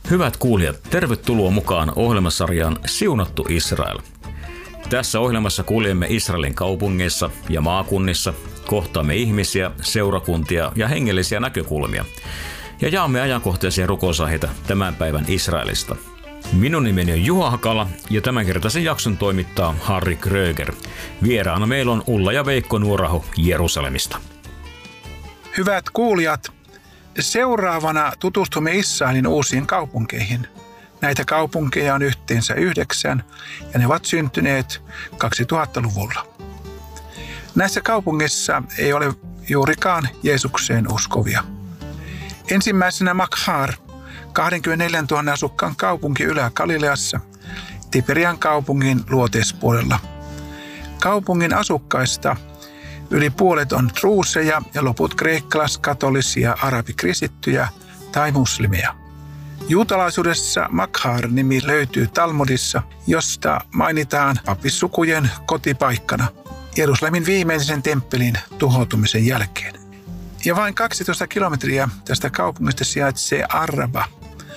Hyvät kuulijat, tervetuloa mukaan ohjelmasarjaan Siunattu Israel. Tässä ohjelmassa kuljemme Israelin kaupungeissa ja maakunnissa, kohtaamme ihmisiä, seurakuntia ja hengellisiä näkökulmia ja jaamme ajankohtaisia rukousaiheita tämän päivän Israelista. Minun nimeni on Juha Hakala ja tämänkertaisen jakson toimittaa Harri Kröger. Vieraana meillä on Ulla ja Veikko Nuoraho Jerusalemista. Hyvät kuulijat, seuraavana tutustumme Israelin uusiin kaupunkeihin. Näitä kaupunkeja on yhteensä 9 ja ne ovat syntyneet 2000-luvulla. Näissä kaupungeissa ei ole juurikaan Jeesukseen uskovia. Ensimmäisenä Makhar, 24 000 asukkaan kaupunki Ylä-Galileassa, Tiberian kaupungin luoteispuolella. Kaupungin asukkaista yli puolet on druuseja ja loput kreikkalaiskatolisia, arabikristittyjä tai muslimeja. Juutalaisuudessa Makhar-nimi löytyy Talmudissa, josta mainitaan papissukujen kotipaikkana Jerusalemin viimeisen temppelin tuhoutumisen jälkeen. Ja vain 12 kilometriä tästä kaupungista sijaitsee Arraba,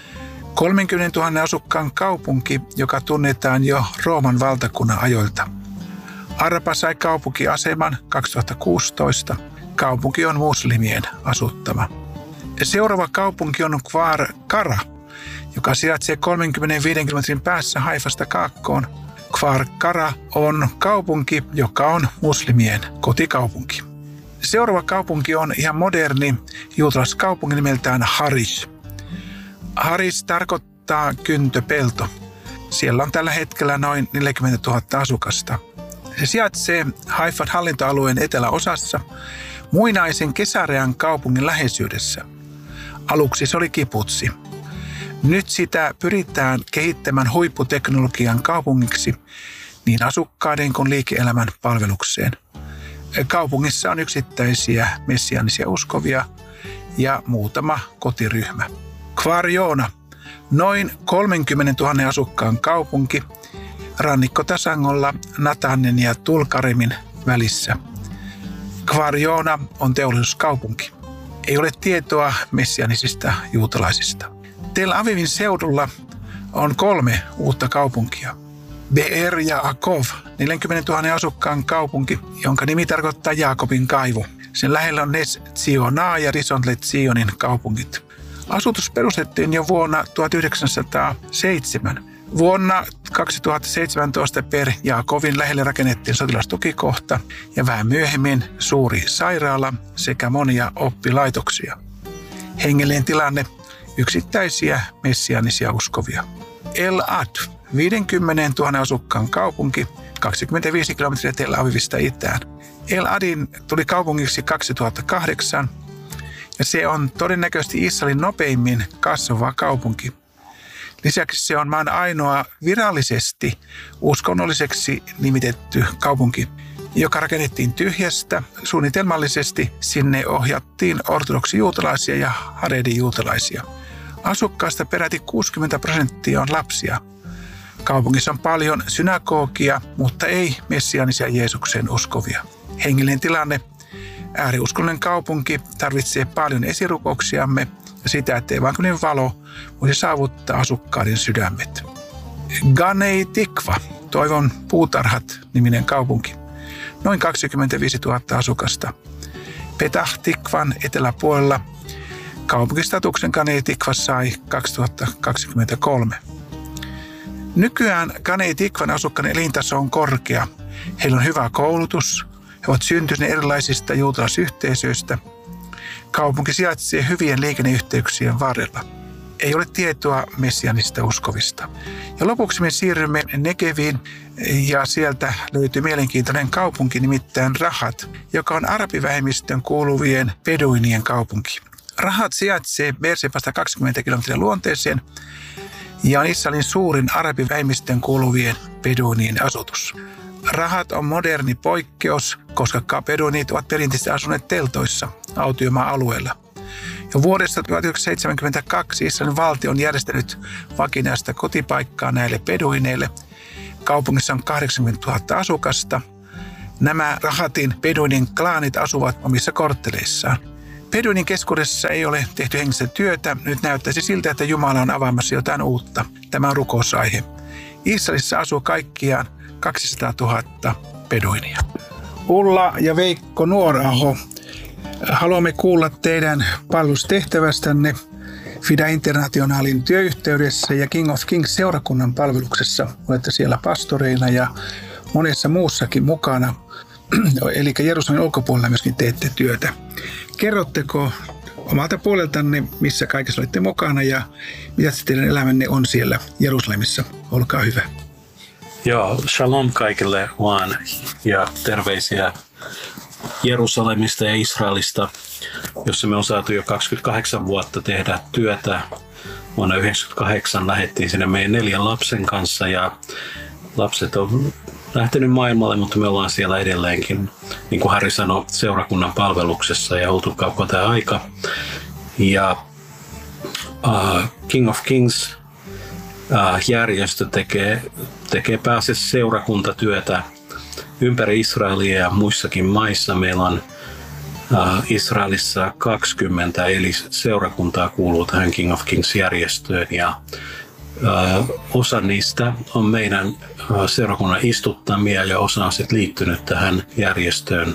30 000 asukkaan kaupunki, joka tunnetaan jo Rooman valtakunnan ajoilta. Arraba sai kaupunkiaseman 2016. Kaupunki on muslimien asuttama. Seuraava kaupunki on Kfar Kara, joka sijaitsee 35 kilometrin päässä Haifasta kaakkoon. Kfar Kara on kaupunki, joka on muslimien kotikaupunki. Seuraava kaupunki on ihan moderni juutalaiskaupunki nimeltään Harish. Harish tarkoittaa kyntöpelto. Siellä on tällä hetkellä noin 40 000 asukasta. Se sijaitsee Haifan hallintoalueen eteläosassa muinaisen Kesarean kaupungin läheisyydessä. Aluksi se oli kibutsi. Nyt sitä pyritään kehittämään huipputeknologian kaupungiksi niin asukkaiden kuin liike-elämän palvelukseen. Kaupungissa on yksittäisiä messiaanisia uskovia ja muutama kotiryhmä. Kfar Joona, noin 30 000 asukkaan kaupunki rannikkotasangolla Natannen ja Tulkaremin välissä. Kfar Joona on teollisuuskaupunki. Ei ole tietoa messianisista juutalaisista. Tel Avivin seudulla on 3 uutta kaupunkia. Be'er ja Akov, 40 000 asukkaan kaupunki, jonka nimi tarkoittaa Jaakobin kaivo. Sen lähellä on Nes Tzionaa ja Rishon LeZionin kaupungit. Asutus perustettiin jo vuonna 1907. Vuonna 2017 per Jaakovin lähelle rakennettiin sotilastukikohta ja vähän myöhemmin suuri sairaala sekä monia oppilaitoksia. Hengellinen tilanne, yksittäisiä messiaanisia uskovia. El-Ad, 50 000 asukkaan kaupunki, 25 kilometriä Tel Avivista itään. El-Adin tuli kaupungiksi 2008 ja se on todennäköisesti Israelin nopeimmin kasvava kaupunki. Lisäksi se on maan ainoa virallisesti uskonnolliseksi nimitetty kaupunki, joka rakennettiin tyhjästä. Suunnitelmallisesti sinne ohjattiin ortodoksijuutalaisia ja haredi-juutalaisia. Asukkaista peräti 60% on lapsia. Kaupungissa on paljon synagogia, mutta ei messiaanisia Jeesukseen uskovia. Hengellinen tilanne. Ääriuskonnollinen kaupunki tarvitsee paljon esirukouksiamme ja sitä, että evankeliumin valo voisi saavuttaa asukkaiden sydämet. Ganei Tikva, toivon puutarhat niminen kaupunki. Noin 25 000 asukasta. Petah Tikvan eteläpuolella kaupunkistatuksen Ganei Tikva sai 2023. Nykyään Ganei Tikvan asukkaiden elintaso on korkea. Heillä on hyvä koulutus. He ovat syntyneet erilaisista juutalaisyhteisöistä. Kaupunki sijaitsee hyvien liikenneyhteyksien varrella. Ei ole tietoa messiaanista uskovista. Ja lopuksi me siirrymme Negeviin ja sieltä löytyy mielenkiintoinen kaupunki, nimittäin Rahat, joka on arabivähemmistön kuuluvien beduinien kaupunki. Rahat sijaitsee Beersebasta 20 kilometriä luonteeseen ja on Israelin suurin arabivähemmistön kuuluvien beduinien asutus. Rahat on moderni poikkeus, koska beduinit ovat perinteisesti asuneet teltoissa autiomaa-alueella. Jo vuodesta 1972 Israelin valtio on järjestänyt vakinaista kotipaikkaa näille beduineille. Kaupungissa on 80 000 asukasta. Nämä Rahatin beduinin klaanit asuvat omissa kortteleissaan. Beduinin keskuudessa ei ole tehty hengistä työtä. Nyt näyttäisi siltä, että Jumala on avaamassa jotain uutta. Tämä on rukousaihe. Israelissa asuu kaikkiaan 200 000 beduinia. Ulla ja Veikko Nuoraho, haluamme kuulla teidän palvelustehtävästänne Fida Internationalin työyhteydessä ja King of Kings seurakunnan palveluksessa. Olette siellä pastoreina ja monessa muussakin mukana. Eli Jerusalemin ulkopuolella myöskin teette työtä. Kerrotteko omalta puoleltanne, missä kaikessa olette mukana ja mitä teidän elämänne on siellä Jerusalemissa? Olkaa hyvä. Joo, shalom kaikille vaan ja terveisiä Jerusalemista ja Israelista, jossa me on saatu jo 28 vuotta tehdä työtä. Vuonna 1998 lähdettiin sinne meidän 4 lapsen kanssa ja lapset on lähtenyt maailmalle, mutta me ollaan siellä edelleenkin, niin kuin Harri sanoi, seurakunnan palveluksessa ja oltu koko tämä aika. Ja King of Kings järjestö tekee pääasiassa seurakuntatyötä ympäri Israelia ja muissakin maissa. Meillä on Israelissa 20 eli seurakuntaa kuuluu tähän King of Kings-järjestöön ja osa niistä on meidän seurakunnan istuttamia ja osa on sitten liittynyt tähän järjestöön.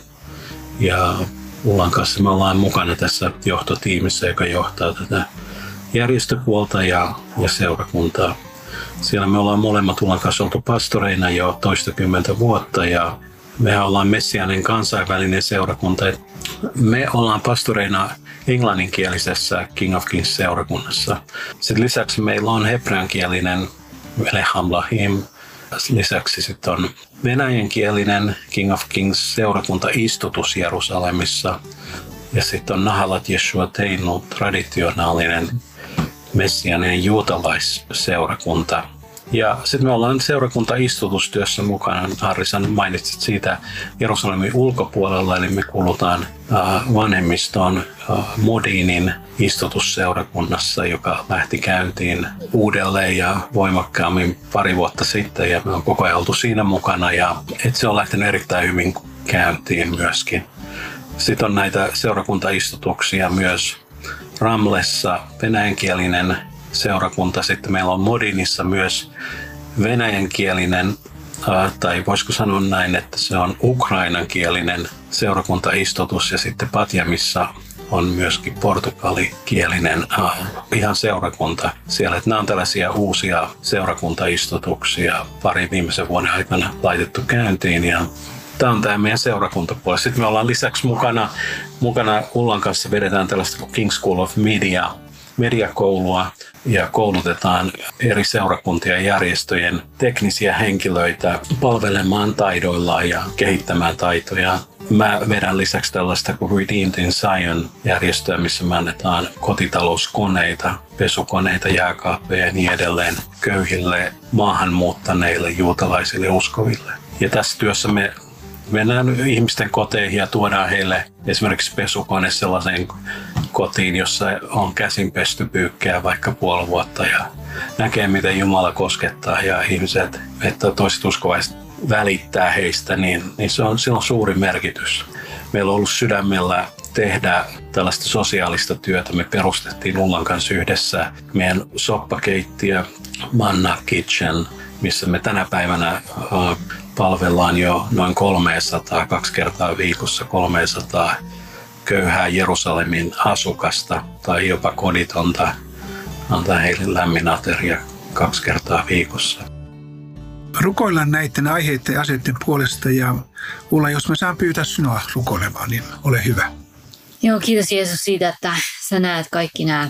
Ja Ullan kanssa me ollaan mukana tässä johtotiimissä, joka johtaa tätä järjestöpuolta ja seurakuntaa. Siellä me ollaan molemmat Ullan kanssa oltu pastoreina jo toistakymmentä vuotta ja mehän ollaan messiaaninen kansainvälinen seurakunta. Me ollaan pastoreina englanninkielisessä King of Kings seurakunnassa. Sitten lisäksi meillä on hebreankielinen Lechem Lahim. Lisäksi sitten on venäjänkielinen King of Kings seurakunta istutus Jerusalemissa. Ja sitten on Nahalat Yeshuateinu traditionaalinen messiaaninen juutalaisseurakunta. Ja sitten me ollaan seurakunta-istutustyössä mukana. Harrisan mainitsit siitä Jerusalemin ulkopuolella, eli me kuulutaan vanhemmistoon Modinin istutusseurakunnassa, joka lähti käyntiin uudelleen ja voimakkaammin pari vuotta sitten. Ja me on koko ajan oltu siinä mukana ja se on lähtenyt erittäin hyvin käyntiin myöskin. Sitten on näitä seurakuntaistutuksia myös Ramlessa, venäjänkielinen seurakunta. Sitten meillä on Modinissa myös venäjänkielinen, tai voisiko sanoa näin, että se on ukrainankielinen seurakuntaistutus. Ja sitten Patjamissa on myöskin portugalikielinen ihan seurakunta siellä. Että nämä on tällaisia uusia seurakuntaistutuksia pari viimeisen vuoden aikana laitettu käyntiin. Ja tämä on tämä meidän seurakuntapuoli. Sitten me ollaan lisäksi mukana Ullan kanssa vedetään tällaista kuin King School of mediakoulua ja koulutetaan eri seurakuntien ja järjestöjen teknisiä henkilöitä palvelemaan taidoillaan ja kehittämään taitoja. Mä vedän lisäksi tällaista kuin Redeemed in Zion -järjestöä, missä me annetaan kotitalouskoneita, pesukoneita, jääkaappeja ja niin edelleen köyhille, maahanmuuttaneille, juutalaisille uskoville. Ja tässä työssä me mennään ihmisten koteihin ja tuodaan heille esimerkiksi pesukone sellaiseen kotiin, jossa on käsin pesty pyykkää vaikka puoli vuotta ja näkee, miten Jumala koskettaa ja ihmiset, että toiset uskovaiset välittää heistä, niin sillä on suuri merkitys. Meillä on ollut sydämellä tehdä tällaista sosiaalista työtä. Me perustettiin Ullan kanssa yhdessä meidän soppakeittiö Manna Kitchen, missä me tänä päivänä palvellaan jo noin 300, 2 kertaa viikossa 300 köyhää Jerusalemin asukasta tai jopa koditonta, antaa heille lämmin ateria 2 kertaa viikossa. Rukoillaan näiden aiheiden ja asioiden puolesta ja Ulla, jos mä saan pyytää sinua rukoilemaan, niin ole hyvä. Joo, kiitos Jeesus siitä, että sä näet kaikki nämä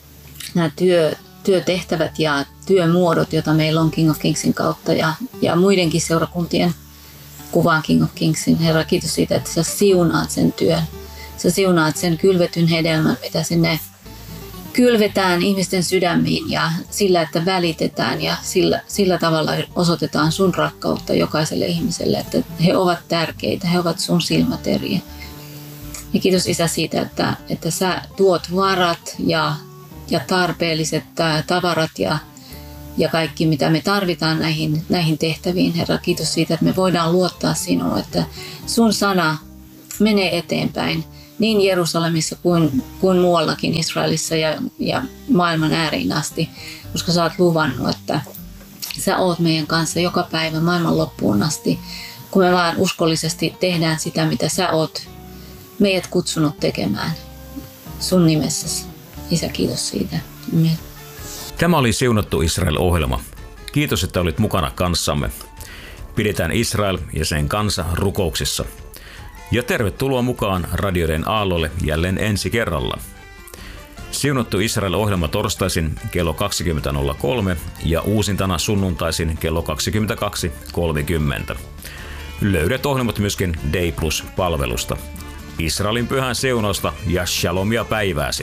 työtehtävät ja työmuodot, joita meillä on King of Kingsin kautta ja muidenkin seurakuntien kuvaan King of Kingsin. Herra, kiitos siitä, että sä siunaat sen työn. Sä siunaat sen kylvetyn hedelmän, mitä sinne kylvetään ihmisten sydämiin ja sillä, että välitetään ja sillä tavalla osoitetaan sun rakkautta jokaiselle ihmiselle, että he ovat tärkeitä, he ovat sun silmäteriä. Ja kiitos Isä siitä, että sä tuot varat ja tarpeelliset tavarat ja kaikki, mitä me tarvitaan näihin tehtäviin. Herra, kiitos siitä, että me voidaan luottaa sinuun, että sun sana menee eteenpäin niin Jerusalemissa kuin muuallakin Israelissa ja maailman ääriin asti, koska sä oot luvannut, että sä oot meidän kanssa joka päivä maailman loppuun asti, kun me vaan uskollisesti tehdään sitä, mitä sä oot meidät kutsunut tekemään sun nimessäsi. Isä, kiitos siitä. Amen. Tämä oli Siunattu Israel-ohjelma. Kiitos, että olit mukana kanssamme. Pidetään Israel ja sen kansa rukouksissa. Ja tervetuloa mukaan Radio Dayn aallolle jälleen ensi kerralla. Siunattu Israel-ohjelma torstaisin kello 20.03 ja uusintana sunnuntaisin kello 22.30. Löydät ohjelmat myöskin Day Plus-palvelusta. Israelin pyhän siunausta ja shalomia päivääsi.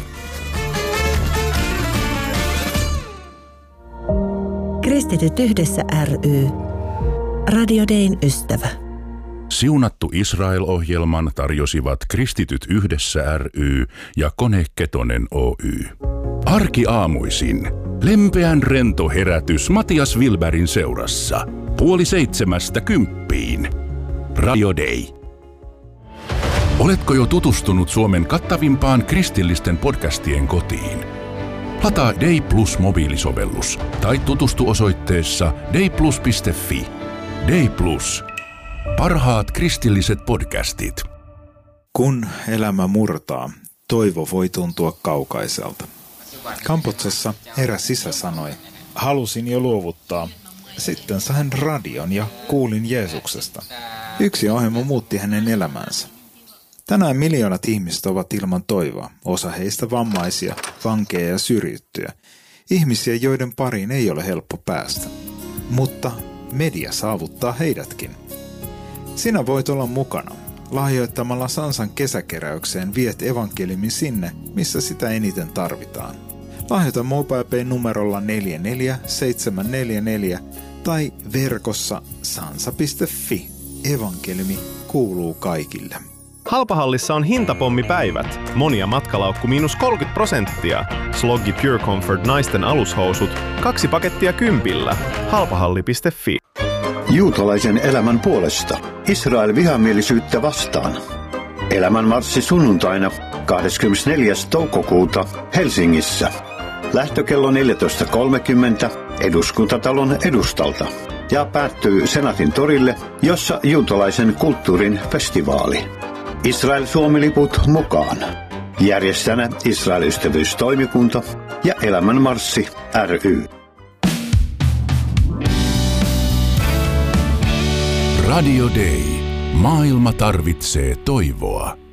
Kristityt yhdessä ry. Radio Dayn ystävä. Siunattu Israel-ohjelman tarjosivat Kristityt yhdessä ry ja Kone Ketonen Oy. Arkiaamuisin lempeän rento herätys Matias Wilbergin seurassa 6:30 Radio Day. Oletko jo tutustunut Suomen kattavimpaan kristillisten podcastien kotiin? Lataa Day Plus mobiilisovellus tai tutustu osoitteessa dayplus.fi. Day Plus. Parhaat kristilliset podcastit. Kun elämä murtaa, toivo voi tuntua kaukaiselta. Kamputsessa eräs isä sanoi, halusin jo luovuttaa. Sitten sain radion ja kuulin Jeesuksesta. Yksi ohjelma muutti hänen elämänsä. Tänään miljoonat ihmiset ovat ilman toivoa, osa heistä vammaisia, vankeja ja syrjittyjä. Ihmisiä, joiden pariin ei ole helppo päästä. Mutta media saavuttaa heidätkin. Sinä voit olla mukana. Lahjoittamalla Sansan kesäkeräykseen viet evankeliumin sinne, missä sitä eniten tarvitaan. Lahjoita MobilePay numerolla 44744 tai verkossa sansa.fi. Evankeliumi kuuluu kaikille. Halpahallissa on hintapommipäivät. Monia matkalaukku -30%. Sloggi Pure Comfort naisten alushousut. 2 pakettia 10. Halpahalli.fi. Juutalaisen elämän puolesta. Israel vihamielisyyttä vastaan. Elämänmarssi sunnuntaina 24. toukokuuta Helsingissä. Lähtökello 14.30 Eduskuntatalon edustalta ja päättyy Senaatin torille, jossa juutalaisen kulttuurin festivaali. Israel-Suomi-liput mukaan. Järjestäjänä Israel-ystävyystoimikunta ja Elämänmarssi ry. Radio Day. Maailma tarvitsee toivoa.